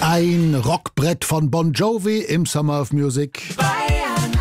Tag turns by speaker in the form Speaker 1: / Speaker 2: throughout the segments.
Speaker 1: Ein Rockbrett von Bon Jovi im Summer of Music.
Speaker 2: Bayern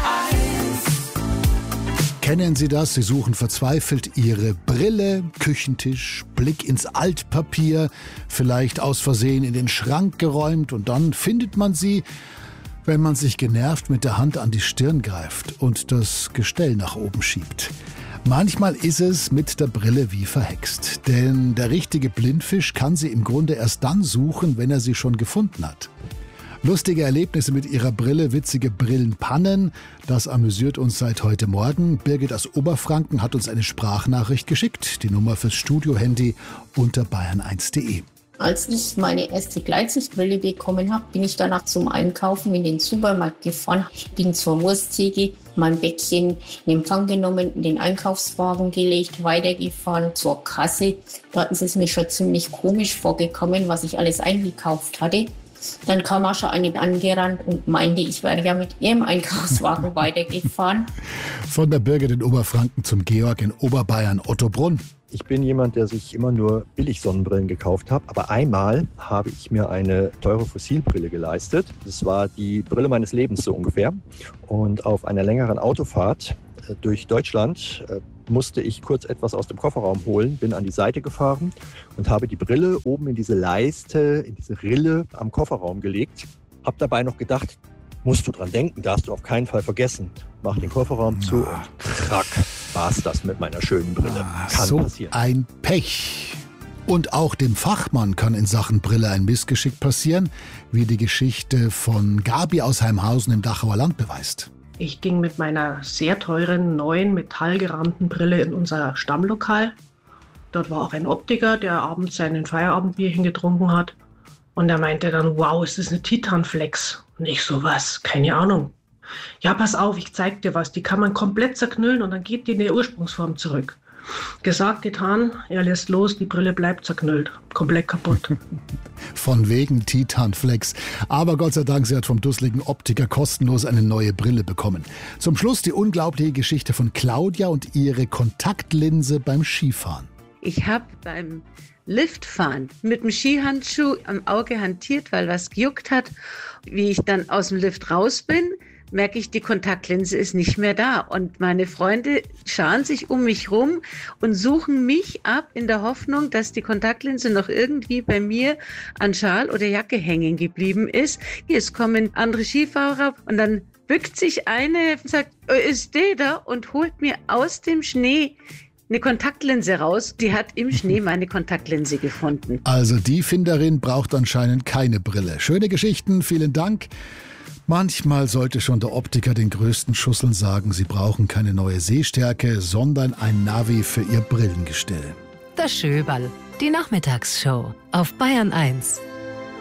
Speaker 2: 1.
Speaker 1: Kennen Sie das? Sie suchen verzweifelt Ihre Brille, Küchentisch, Blick ins Altpapier, vielleicht aus Versehen in den Schrank geräumt und dann findet man sie, wenn man sich genervt mit der Hand an die Stirn greift und das Gestell nach oben schiebt. Manchmal ist es mit der Brille wie verhext, denn der richtige Blindfisch kann sie im Grunde erst dann suchen, wenn er sie schon gefunden hat. Lustige Erlebnisse mit ihrer Brille, witzige Brillenpannen, das amüsiert uns seit heute Morgen. Birgit aus Oberfranken hat uns eine Sprachnachricht geschickt, die Nummer fürs Studiohandy unter bayern1.de.
Speaker 3: Als ich meine erste Gleitsichtbrille bekommen habe, bin ich danach zum Einkaufen in den Supermarkt gefahren. Ich bin zur Wursttheke, mein Päckchen in Empfang genommen, in den Einkaufswagen gelegt, weitergefahren zur Kasse. Dort ist es mir schon ziemlich komisch vorgekommen, was ich alles eingekauft hatte. Dann kam auch schon eine angerannt und meinte, ich wäre ja mit ihrem Einkaufswagen weitergefahren.
Speaker 1: Von der Birgit in Oberfranken zum Georg in Oberbayern, Ottobrunn.
Speaker 4: Ich bin jemand, der sich immer nur Billig-Sonnenbrillen gekauft hat. Aber einmal habe ich mir eine teure Fossilbrille geleistet. Das war die Brille meines Lebens so ungefähr. Und auf einer längeren Autofahrt durch Deutschland musste ich kurz etwas aus dem Kofferraum holen, bin an die Seite gefahren und habe die Brille oben in diese Leiste, in diese Rille am Kofferraum gelegt. Habe dabei noch gedacht, musst du dran denken, darfst du auf keinen Fall vergessen. Mach den Kofferraum zu und krack, war's das mit meiner schönen Brille. Kann
Speaker 1: so
Speaker 4: passieren.
Speaker 1: Ein Pech. Und auch dem Fachmann kann in Sachen Brille ein Missgeschick passieren, wie die Geschichte von Gabi aus Heimhausen im Dachauer Land beweist.
Speaker 5: Ich ging mit meiner sehr teuren, neuen, metallgerahmten Brille in unser Stammlokal. Dort war auch ein Optiker, der abends seinen Feierabendbierchen getrunken hat. Und er meinte dann, wow, ist das eine Titanflex? Und ich so, was? Keine Ahnung. Ja, pass auf, ich zeig dir was. Die kann man komplett zerknüllen und dann geht die in die Ursprungsform zurück. Gesagt, getan, er lässt los, die Brille bleibt zerknüllt. Komplett kaputt.
Speaker 1: Von wegen Titanflex. Aber Gott sei Dank, sie hat vom dusseligen Optiker kostenlos eine neue Brille bekommen. Zum Schluss die unglaubliche Geschichte von Claudia und ihre Kontaktlinse beim Skifahren.
Speaker 6: Ich habe beim Liftfahren mit dem Skihandschuh am Auge hantiert, weil was gejuckt hat. Wie ich dann aus dem Lift raus bin, merke ich, die Kontaktlinse ist nicht mehr da. Und meine Freunde scharen sich um mich rum und suchen mich ab in der Hoffnung, dass die Kontaktlinse noch irgendwie bei mir an Schal oder Jacke hängen geblieben ist. Es kommen andere Skifahrer und dann bückt sich eine und sagt, ist der da? Und holt mir aus dem Schnee eine Kontaktlinse raus. Die hat im Schnee meine Kontaktlinse gefunden.
Speaker 1: Also die Finderin braucht anscheinend keine Brille. Schöne Geschichten, vielen Dank. Manchmal sollte schon der Optiker den größten Schusseln sagen, sie brauchen keine neue Sehstärke, sondern ein Navi für ihr Brillengestell.
Speaker 7: Das Schöberl, die Nachmittagsshow auf Bayern 1.